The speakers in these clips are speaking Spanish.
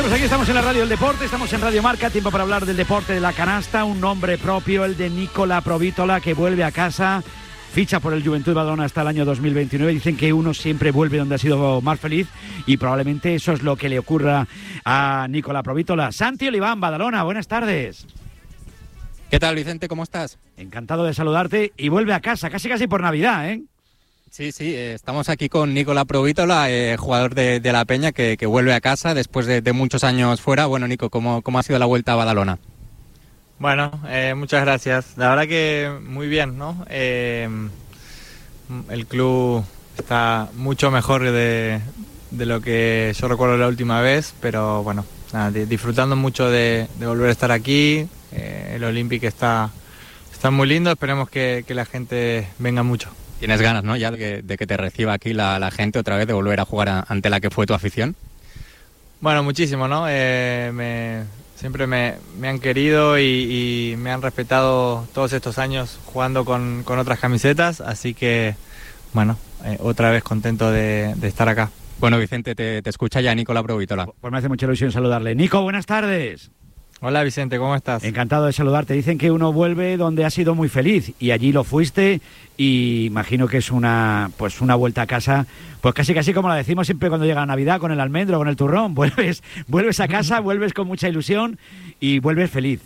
pues aquí estamos en la Radio del Deporte, estamos en Radio Marca, tiempo para hablar del deporte de la canasta, un nombre propio, el de Nicola Provítola, que vuelve a casa, ficha por el Juventud Badalona hasta el año 2029. Dicen que uno siempre vuelve donde ha sido más feliz y probablemente eso es lo que le ocurra a Nicola Provítola. Santi Oliván, Badalona, buenas tardes. ¿Qué tal, Vicente? ¿Cómo estás? Encantado de saludarte y vuelve a casa, casi por Navidad, ¿eh? Sí, estamos aquí con Nicola Provítola, jugador de la Peña, que vuelve a casa después de muchos años fuera. Bueno, Nico, ¿cómo ha sido la vuelta a Badalona? Bueno, muchas gracias. La verdad que muy bien, ¿no? El club está mucho mejor de lo que yo recuerdo la última vez, pero bueno, nada, disfrutando mucho de volver a estar aquí. El Olympic está muy lindo, esperemos que la gente venga mucho. ¿Tienes ganas, no, ya de que te reciba aquí la gente otra vez, de volver a jugar ante la que fue tu afición? Bueno, muchísimo, ¿no? Siempre me han querido y me han respetado todos estos años jugando con otras camisetas, así que, bueno, otra vez contento de estar acá. Bueno, Vicente, te escucha ya Nicola Provítola. Pues me hace mucha ilusión saludarle. Nico, buenas tardes. Hola Vicente, ¿cómo estás? Encantado de saludarte. Dicen que uno vuelve donde ha sido muy feliz y allí lo fuiste y imagino que es una vuelta a casa, pues casi como la decimos siempre cuando llega la Navidad, con el almendro, con el turrón. Vuelves a casa, vuelves con mucha ilusión y vuelves feliz.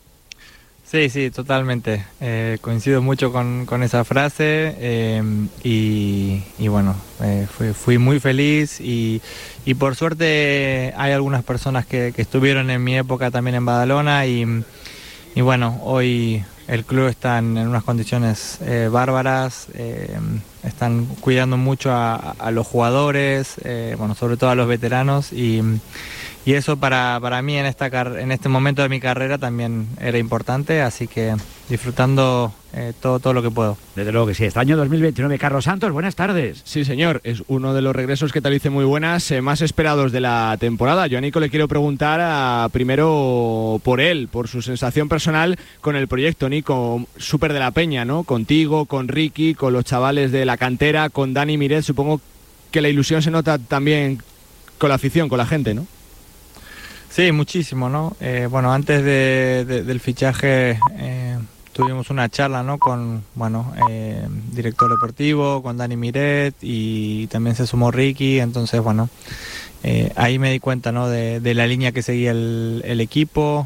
Sí, totalmente. Coincido mucho con esa frase y bueno, fui muy feliz y por suerte hay algunas personas que estuvieron en mi época también en Badalona y bueno, hoy el club está en unas condiciones bárbaras, están cuidando mucho a los jugadores, bueno, sobre todo a los veteranos y eso para mí en este momento de mi carrera también era importante, así que disfrutando todo lo que puedo. Desde luego que sí. Este año 2029, Carlos Santos, buenas tardes. Sí, señor, es uno de los regresos que tal dice muy buenas, más esperados de la temporada. Yo a Nico le quiero preguntar primero por él, por su sensación personal con el proyecto, Nico, súper de la Peña, ¿no? Contigo, con Ricky, con los chavales de la cantera, con Dani Miret. Supongo que la ilusión se nota también con la afición, con la gente, ¿no? Sí, muchísimo, ¿no? Bueno, antes del fichaje tuvimos una charla, ¿no? Con, bueno, director deportivo, con Dani Miret y también se sumó Ricky, entonces, bueno, ahí me di cuenta, ¿no? De la línea que seguía el equipo,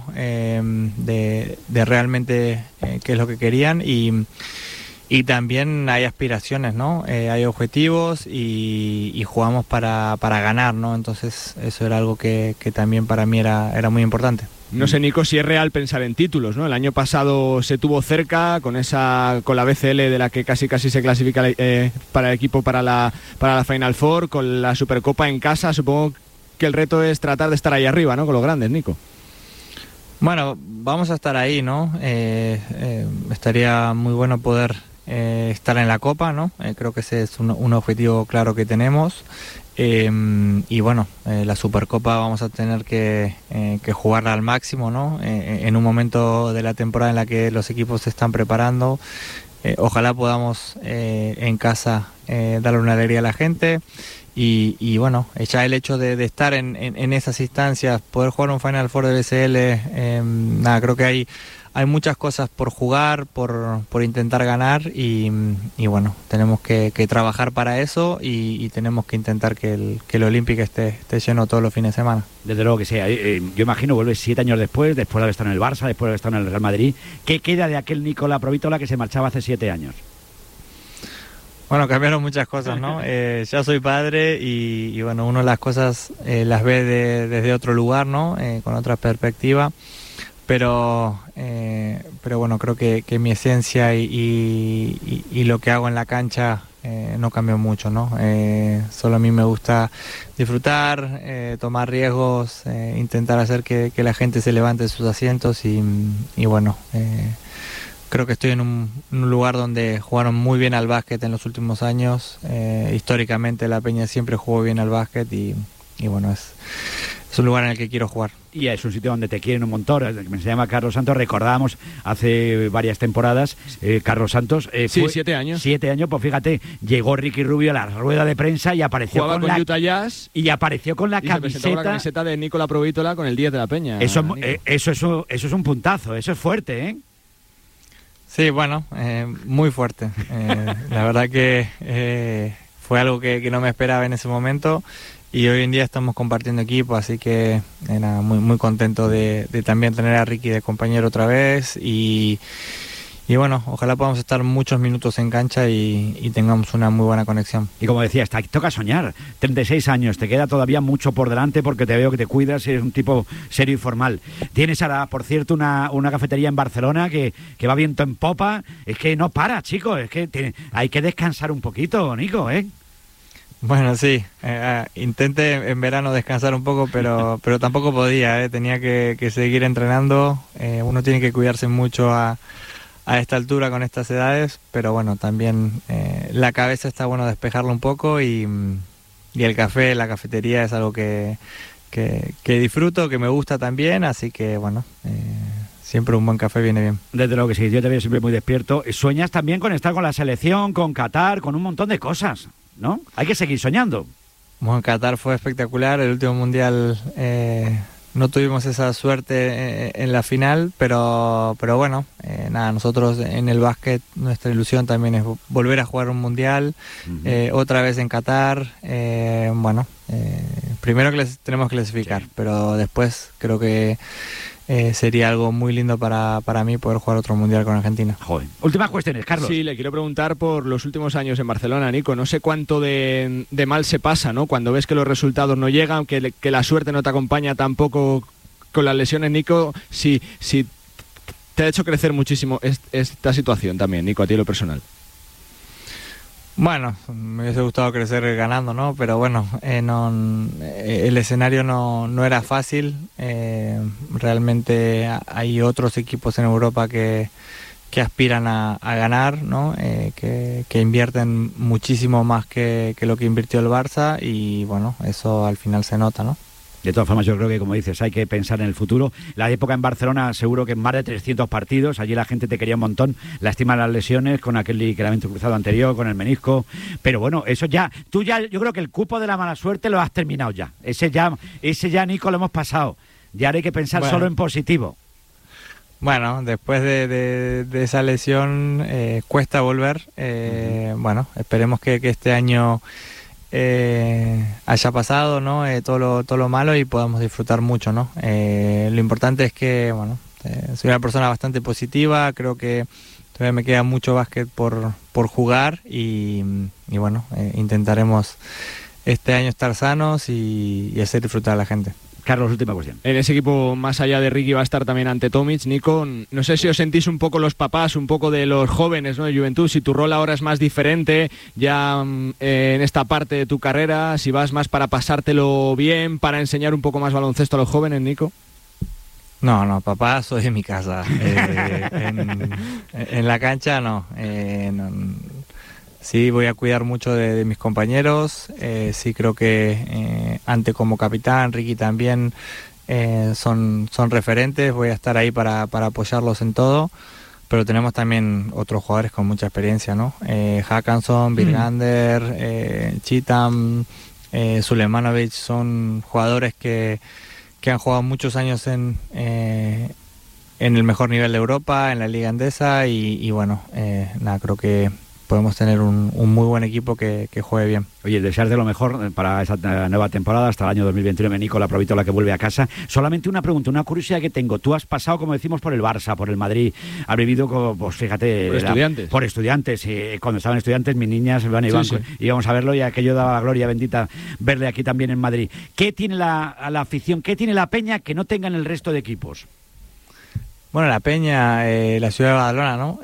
de realmente qué es lo que querían y también hay aspiraciones, ¿no? Hay objetivos y jugamos para ganar, ¿no? Entonces eso era algo que también para mí era muy importante. No sé, Nico, si es real pensar en títulos, ¿no? El año pasado se tuvo cerca con la BCL de la que casi se clasifica para el equipo para la Final Four, con la Supercopa en casa. Supongo que el reto es tratar de estar ahí arriba, ¿no? Con los grandes, Nico. Bueno, vamos a estar ahí, ¿no? Estaría muy bueno poder estar en la Copa, ¿no? Creo que ese es un objetivo claro que tenemos y bueno, la Supercopa vamos a tener que jugarla al máximo, ¿no? En un momento de la temporada en la que los equipos se están preparando, ojalá podamos en casa darle una alegría a la gente y bueno, ya el hecho de estar en esas instancias, poder jugar un Final Four de BCL, nada, creo que hay muchas cosas por jugar, por intentar ganar y bueno, tenemos que trabajar para eso y tenemos que intentar que el Olympic esté lleno todos los fines de semana. Desde luego que sí. Yo imagino vuelves 7 años después de haber estado en el Barça, después de haber estado en el Real Madrid. ¿Qué queda de aquel Nicola Provítola que se marchaba hace 7 años? Bueno, cambiaron muchas cosas, ¿no? Ya soy padre y bueno, uno las cosas las ve desde otro lugar, ¿no? Con otra perspectiva. Pero bueno, creo que mi esencia y lo que hago en la cancha no cambió mucho, ¿no? Solo a mí me gusta disfrutar, tomar riesgos, intentar hacer que la gente se levante de sus asientos y bueno, creo que estoy en un lugar donde jugaron muy bien al básquet en los últimos años. Históricamente la Peña siempre jugó bien al básquet y bueno, es un lugar en el que quiero jugar. Y es un sitio donde te quieren un montón. Se llama Carlos Santos. Recordábamos hace varias temporadas, Carlos Santos. Sí, 7 años. 7 años, pues fíjate, llegó Ricky Rubio a la rueda de prensa y apareció con la Utah Jazz. Y apareció con la camiseta. Con la camiseta de Nicola Provítola con el 10 de la Peña. Eso es un puntazo, eso es fuerte, ¿eh? Sí, bueno, muy fuerte. La verdad que fue algo que no me esperaba en ese momento. Y hoy en día estamos compartiendo equipo, así que nada, muy contento de también tener a Ricky de compañero otra vez y bueno, ojalá podamos estar muchos minutos en cancha y tengamos una muy buena conexión. Y como decías, toca soñar, 36 años, te queda todavía mucho por delante porque te veo que te cuidas, eres un tipo serio y formal. Tienes ahora, por cierto, una cafetería en Barcelona que va viento en popa, es que no para, chicos, es que hay que descansar un poquito, Nico, ¿eh? Bueno, sí, intenté en verano descansar un poco, pero tampoco podía, tenía que seguir entrenando. Uno tiene que cuidarse mucho a esta altura con estas edades, pero bueno, también la cabeza está bueno despejarlo un poco y el café, la cafetería es algo que disfruto, que me gusta también, así que bueno, siempre un buen café viene bien. Desde luego que sí, yo te veo siempre muy despierto. Sueñas también con estar con la selección, con Qatar, con un montón de cosas, ¿no? Hay que seguir soñando. Bueno, Qatar fue espectacular, el último mundial no tuvimos esa suerte en la final, pero bueno, nada, nosotros en el básquet nuestra ilusión también es volver a jugar un mundial, otra vez en Qatar, bueno, primero tenemos que clasificar, sí. Pero después creo que sería algo muy lindo para mí poder jugar otro mundial con Argentina. Joder. Últimas cuestiones, Carlos. Sí, le quiero preguntar por los últimos años en Barcelona, Nico. No sé cuánto de mal se pasa, ¿no? Cuando ves que los resultados no llegan, que la suerte no te acompaña tampoco con las lesiones, Nico. Si te ha hecho crecer muchísimo esta situación también, Nico, a ti lo personal. Bueno, me hubiese gustado crecer ganando, ¿no? Pero bueno, el escenario no era fácil. Realmente hay otros equipos en Europa que aspiran a ganar, ¿no? Que invierten muchísimo más que lo que invirtió el Barça y bueno, eso al final se nota, ¿no? De todas formas, yo creo que, como dices, hay que pensar en el futuro. La época en Barcelona, seguro que más de 300 partidos. Allí la gente te quería un montón. Lástima las lesiones con aquel ligamento cruzado anterior, con el menisco. Pero bueno, eso ya... yo creo que el cupo de la mala suerte lo has terminado ya. Ese ya, Nico, lo hemos pasado. Ya ahora hay que pensar solo en positivo. Bueno, después de esa lesión cuesta volver. Bueno, esperemos que este año... haya pasado, ¿no? todo lo malo y podamos disfrutar mucho, ¿no? Lo importante es que, bueno, soy una persona bastante positiva, creo que todavía me queda mucho básquet por jugar y bueno, intentaremos este año estar sanos y hacer disfrutar a la gente. Carlos, última cuestión. En ese equipo, más allá de Ricky, va a estar también ante Tomic. Nico, no sé si os sentís un poco los papás, un poco de los jóvenes, ¿no? De Juventud, si tu rol ahora es más diferente ya en esta parte de tu carrera, si vas más para pasártelo bien, para enseñar un poco más baloncesto a los jóvenes, Nico. No, papá, soy de mi casa. En la cancha no. Sí, voy a cuidar mucho de mis compañeros, sí creo que Ante como capitán, Ricky también son referentes, voy a estar ahí para apoyarlos en todo, pero tenemos también otros jugadores con mucha experiencia, ¿no? Hackanson, Birgander, Cheatham, Sulemanovic, son jugadores que han jugado muchos años en el mejor nivel de Europa, en la Liga Endesa y bueno, nada, creo que podemos tener un muy buen equipo que juegue bien. Oye, desearte lo mejor para esa nueva temporada hasta el año 2021. Nicola Provítola, que vuelve a casa. Solamente una pregunta, una curiosidad que tengo. Tú has pasado, como decimos, por el Barça, por el Madrid. Has vivido, pues fíjate... Por estudiantes. Cuando estaban estudiantes, mis niñas íbamos a verlo y aquello daba gloria bendita verle aquí también en Madrid. ¿Qué tiene la afición, qué tiene la Peña que no tengan el resto de equipos? Bueno, la Peña, la ciudad de Badalona, ¿no?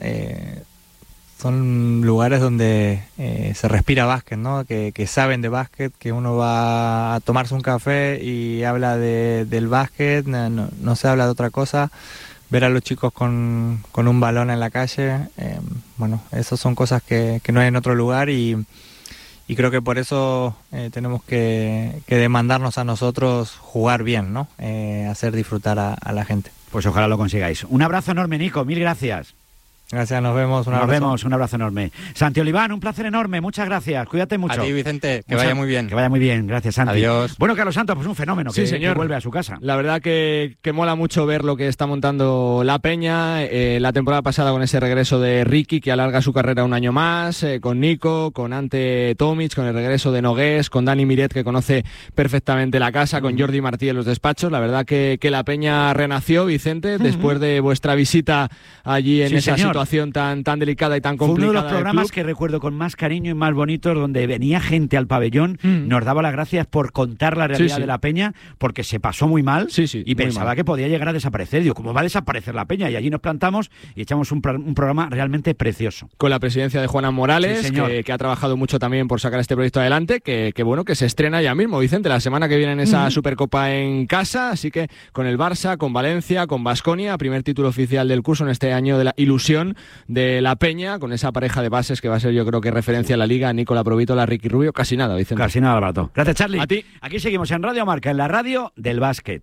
Son lugares donde se respira básquet, ¿no? Que saben de básquet, que uno va a tomarse un café y habla del básquet, no se habla de otra cosa. Ver a los chicos con un balón en la calle, bueno, esas son cosas que no hay en otro lugar y y creo que por eso tenemos que demandarnos a nosotros jugar bien, ¿no? Hacer disfrutar a la gente. Pues ojalá lo consigáis. Un abrazo enorme, Nico, mil gracias. Gracias, nos vemos. Un abrazo enorme. Santi Oliván, un placer enorme, muchas gracias, cuídate mucho. A ti, Vicente, que vaya muy bien. Que vaya muy bien, gracias, Santi. Adiós. Bueno, Carlos Santos, pues un fenómeno, sí, señor. Que vuelve a su casa. La verdad que mola mucho ver lo que está montando la Peña, la temporada pasada con ese regreso de Ricky, que alarga su carrera un año más, con Nico, con Ante Tomic, con el regreso de Nogués, con Dani Miret, que conoce perfectamente la casa, con Jordi Martí en los despachos. La verdad que la Peña renació, Vicente, después de vuestra visita allí en esa situación tan delicada y tan complicada. Fue uno de los programas que recuerdo con más cariño y más bonitos, donde venía gente al pabellón, nos daba las gracias por contar la realidad de la Peña, porque se pasó muy mal y pensaba que podía llegar a desaparecer. Digo, ¿cómo va a desaparecer la Peña? Y allí nos plantamos y echamos un programa realmente precioso. Con la presidencia de Juana Morales, que ha trabajado mucho también por sacar este proyecto adelante, que se estrena ya mismo, Vicente, la semana que viene en esa Supercopa en casa, así que con el Barça, con Valencia, con Baskonia, primer título oficial del curso en este año de la ilusión de la Peña, con esa pareja de bases que va a ser, yo creo que referencia a la Liga, Nicola Provítola, Ricky Rubio, casi nada, Vicente. Casi nada, Alberto. Gracias, Charlie. A ti. Aquí seguimos en Radio Marca, en la radio del básquet.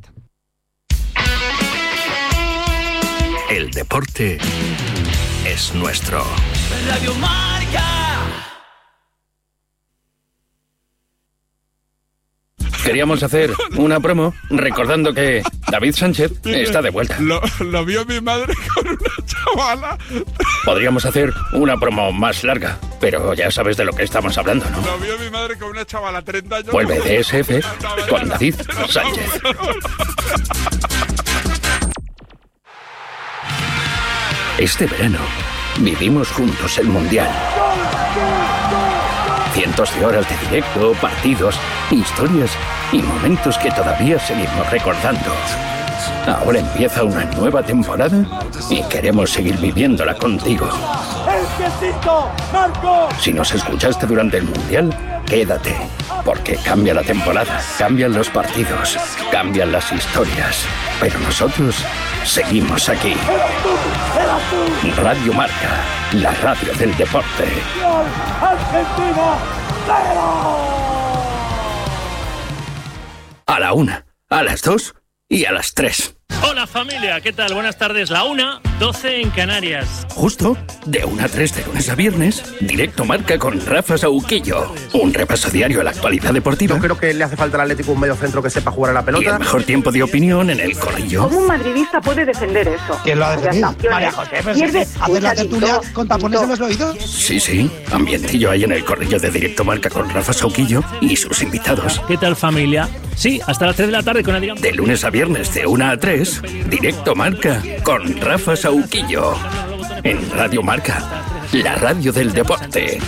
El deporte es nuestro. Radio Marca. Queríamos hacer una promo recordando que David Sánchez está de vuelta. Lo vio mi madre con una chavala. Podríamos hacer una promo más larga, pero ya sabes de lo que estamos hablando, ¿no? Lo vio mi madre con una chavala, 30 años. Vuelve DSF con David Sánchez. Este verano vivimos juntos el Mundial. Cientos de horas de directo, partidos, historias y momentos que todavía seguimos recordando. Ahora empieza una nueva temporada y queremos seguir viviéndola contigo. Si nos escuchaste durante el Mundial, quédate, porque cambia la temporada, cambian los partidos, cambian las historias, pero nosotros seguimos aquí. Radio Marca, la radio del deporte. Argentina, A la 1, a las 2 y a las 3. Hola familia, ¿qué tal? Buenas tardes, la 1:12 en Canarias. Justo, de 1 a 3 de lunes a viernes, Directo Marca con Rafa Sauquillo. Un repaso diario a la actualidad deportiva. Yo creo que le hace falta al Atlético un medio centro que sepa jugar a la pelota. Y el mejor tiempo de opinión en el corrillo. ¿Cómo un madridista puede defender eso? ¿Quién lo ha defendido? María José, ¿hacer la tertulia con tapones en los oídos? Sí, ambientillo ahí en el corrillo de Directo Marca con Rafa Sauquillo y sus invitados. ¿Qué tal familia? Sí, hasta las 3 de la tarde con Adrián. De lunes a viernes de 1 a 3, Directo Marca con Rafa Sauquillo. En Radio Marca, la radio del deporte.